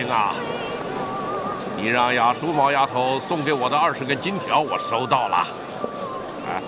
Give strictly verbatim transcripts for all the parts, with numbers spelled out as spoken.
啊，你让雅叔毛丫头送给我的二十根金条，我收到了。哎，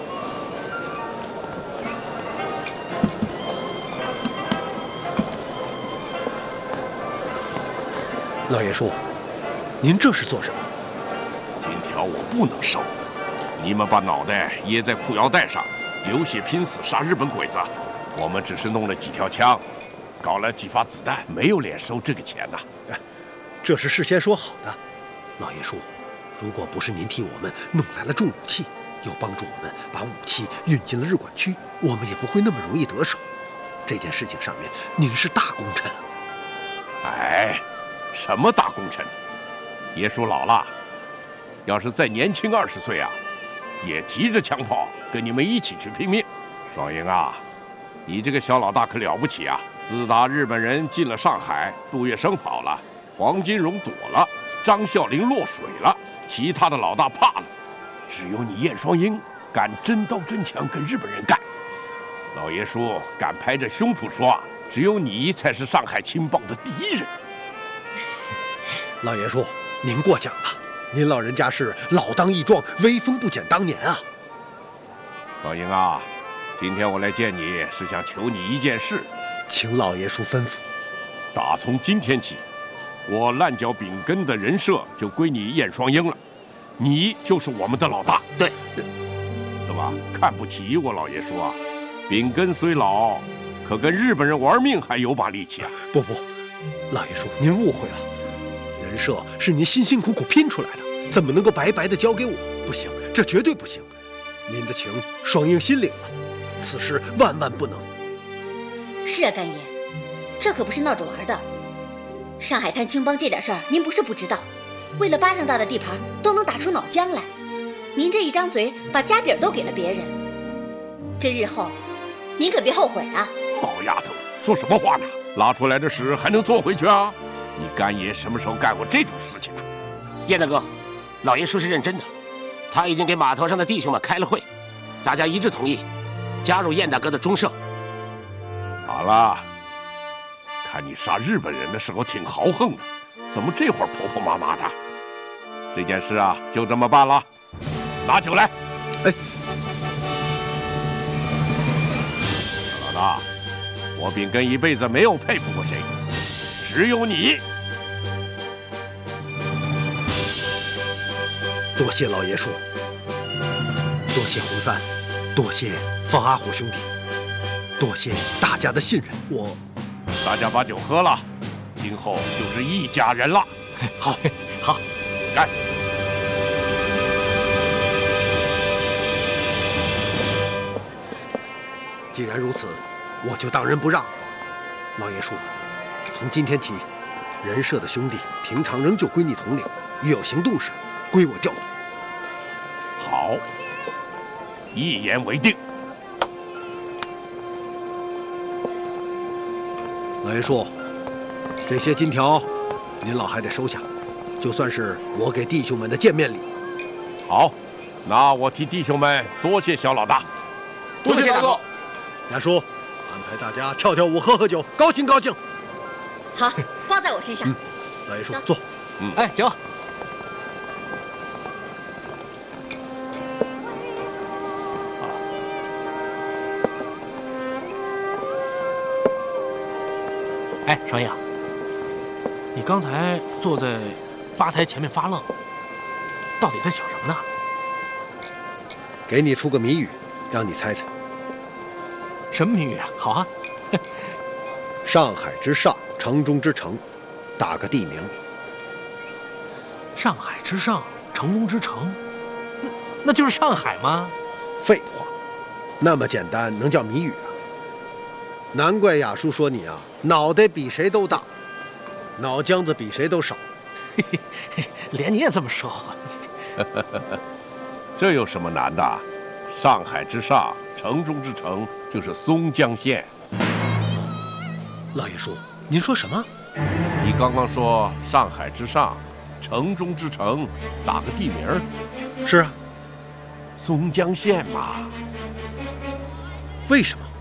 老爷叔，您这是做什么？ 金条我不能收，你们把脑袋掖在裤腰带上，流血拼死杀日本鬼子，我们只是弄了几条枪，搞了几发子弹，没有脸收这个钱呐。 哎，这是事先说好的。老爷叔，如果不是您替我们弄来了重武器，又帮助我们把武器运进了日管区，我们也不会那么容易得手。这件事情上面，您是大功臣。 哎，什么大功臣？爷叔老了，要是再年轻二十岁啊，也提着枪炮跟你们一起去拼命。双英啊，你这个小老大可了不起啊！自打日本人进了上海，杜月笙跑了，黄金荣躲了，张啸林落水了，其他的老大怕了，只有你燕双英敢真刀真枪跟日本人干。老爷叔敢拍着胸脯说，只有你才是上海青帮的第一人。 老爷叔，您过奖了，您老人家是老当益壮，威风不减当年啊。 双英啊，今天我来见你是想求你一件事， 请老爷叔吩咐。 打从今天起，我烂脚秉根的人设就归你燕双英了，你就是我们的老大。 对， 怎么看不起我老爷叔啊？秉根虽老，可跟日本人玩命还有把力气啊！ 不不，老爷叔您误会了，人设是您辛辛苦苦拼出来的，怎么能够白白的交给我？不行，这绝对不行。您的情双英心领了，此事万万不能。 是啊，干爷，这可不是闹着玩的。上海滩青帮这点事儿，您不是不知道，为了巴掌大的地盘，都能打出脑浆来。您这一张嘴，把家底儿都给了别人，这日后，您可别后悔啊！ 老丫头，说什么话呢？拉出来的屎还能坐回去啊？你干爷什么时候干过这种事情啊？ 燕大哥，老爷叔是认真的，他已经给码头上的弟兄们开了会，大家一致同意加入燕大哥的中社。 好了，看你杀日本人的时候挺豪横的，怎么这会儿婆婆妈妈的？这件事啊，就这么办了。拿酒来。 哎， 老大，我秉根一辈子没有佩服过谁，只有你。 多谢老爷叔，多谢洪三，多谢方阿虎兄弟，多谢大家的信任。我， 大家把酒喝了，今后就是一家人了。 好，好， 干！ 既然如此，我就当仁不让。老爷叔，从今天起，人社的兄弟平常仍旧归你统领，遇有行动时，归我调度。 好，一言为定。 老爷叔，这些金条，您老还得收下，就算是我给弟兄们的见面礼。 好，那我替弟兄们多谢小老大。 多谢大哥。 亚叔，安排大家跳跳舞、喝喝酒，高兴高兴。 好，包在我身上。 嗯，老爷叔坐。 嗯，哎，酒。 哎，双英，你刚才坐在吧台前面发愣，到底在想什么呢？ 给你出个谜语，让你猜猜。 什么谜语啊？好啊。 上海之上，城中之城，打个地名。 上海之上，城中之城，那那就是上海吗？ 废话，那么简单能叫谜语啊？难怪雅叔说你啊，脑袋比谁都大，脑浆子比谁都少。 嘿嘿嘿，连你也这么说话。 这有什么难的？上海之上，城中之城，就是松江县。 老爷叔，您说什么？ 你刚刚说上海之上，城中之城，打个地名儿。 是啊， 松江县嘛。 为什么？